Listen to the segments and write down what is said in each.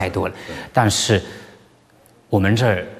太多了。但是我们这儿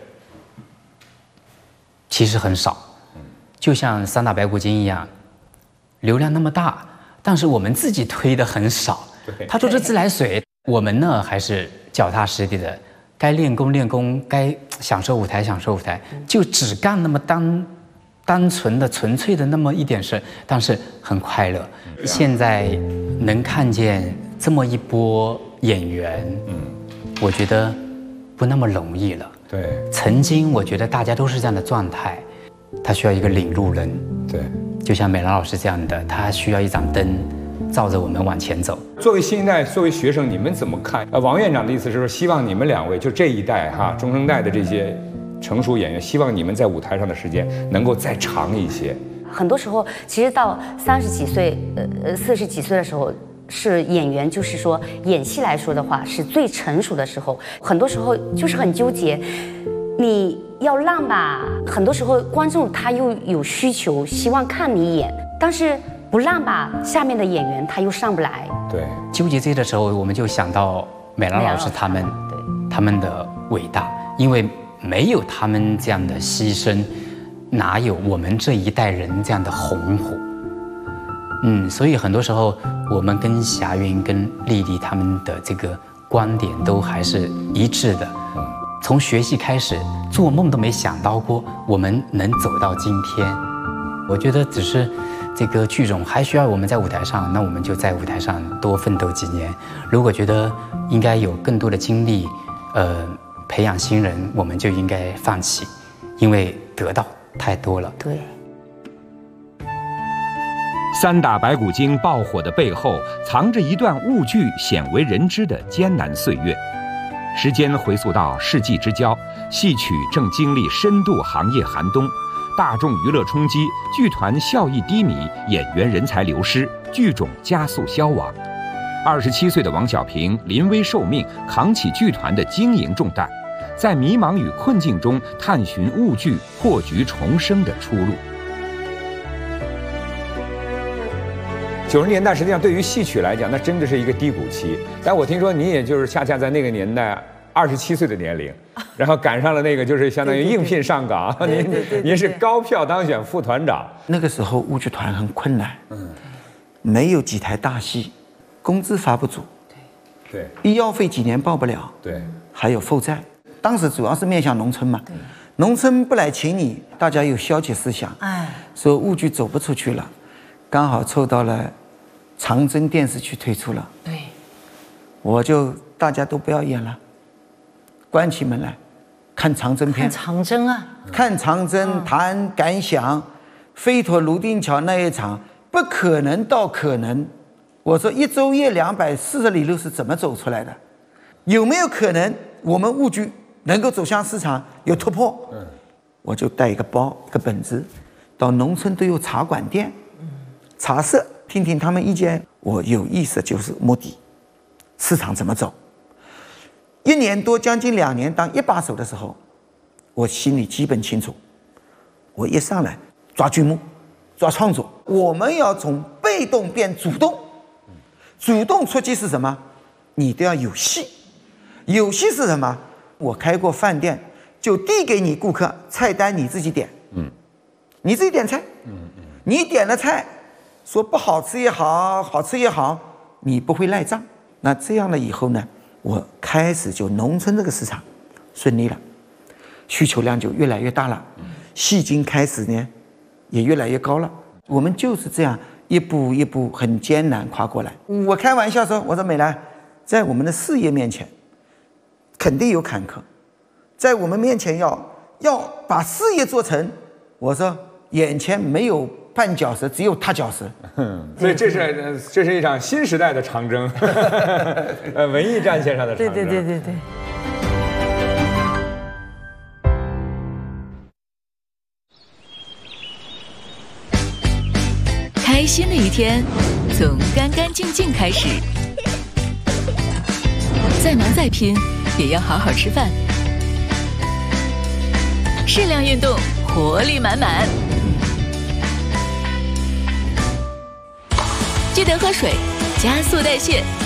其实很少，就像三打白骨精一样，流量那么大，但是我们自己推的很少。他说这自来水，我们呢还是脚踏实地的，该练功练功，该享受舞台享受舞台，就只干那么单纯的纯粹的那么一点事，但是很快乐。现在能看见这么一波演员，我觉得不那么容易了。对，曾经我觉得大家都是这样的状态，他需要一个领路人。对，就像美兰老师这样的，他需要一盏灯，照着我们往前走。 作为新一代，作为学生，你们怎么看？王院长的意思是说，希望你们两位就这一代中生代的这些成熟演员，希望你们在舞台上的时间能够再长一些。 很多时候，其实到30几岁、40几岁的时候，是演员，就是说演戏来说的话，是最成熟的时候。很多时候就是很纠结，你要让吧，很多时候观众他又有需求，希望看你演，但是不让吧，下面的演员他又上不来。对， 纠结这的时候，我们就想到美兰老师他们的伟大，因为没有他们这样的牺牲，哪有我们这一代人这样的红火？所以很多时候我们跟霞云、跟丽丽他们的这个观点都还是一致的。从学习开始，做梦都没想到过我们能走到今天。我觉得只是这个剧种还需要我们在舞台上，那我们就在舞台上多奋斗几年。如果觉得应该有更多的精力，培养新人，我们就应该放弃，因为得到太多了。 对。 三打白骨精爆火的背后，藏着一段误剧鲜为人知的艰难岁月。时间回溯到世纪之交，戏曲正经历深度行业寒冬，大众娱乐冲击，剧团效益低迷，演员人才流失，剧种加速消亡。27岁的王小平临危受命，扛起剧团的经营重担，在迷茫与困境中探寻误剧破局重生的出路。 90年代实际上对于戏曲来讲，那真的是一个低谷期。但我听说你也就是恰恰在那个年代27岁的年龄，然后赶上了那个就是相当于应聘上岗，您是高票当选副团长。 那个时候豫剧团很困难，没有几台大戏，工资发不足，对，医药费几年报不了，对，还有负债。当时主要是面向农村嘛，农村不来请你，大家有消极思想，说豫剧走不出去了，刚好凑到了长征电视剧推出了，对，我就大家都不要演了，关起门来看长征片， 看长征啊， 看长征，谈感想，飞陀泸定桥那一场不可能到可能，我说一昼夜240里路是怎么走出来的？有没有可能我们豫剧能够走向市场有突破？我就带一个包一个本子，到农村都有茶馆店，茶社听听他们意见。我有意思就是目的，市场怎么走？1年多将近2年当一把手的时候，我心里基本清楚，我一上来抓剧目抓创作，我们要从被动变主动，主动出击是什么？你都要有戏，有戏是什么？我开过饭店，就递给你顾客菜单，你自己点，你自己点菜，你点了菜，说不好吃也好，好吃也好，你不会赖账。那这样了以后呢，我开始就农村这个市场顺利了，需求量就越来越大了，戏金开始呢也越来越高了。我们就是这样一步一步很艰难跨过来。我开玩笑说，我说美兰，在我们的事业面前肯定有坎坷，在我们面前要把事业做成，我说眼前没有绊脚石，只有踏脚石。 所以这是一场新时代的长征，文艺战线上的长征。 对。 开心的一天从干干净净开始，再忙再拼也要好好吃饭，适量运动，活力满满。记得喝水，加速代谢。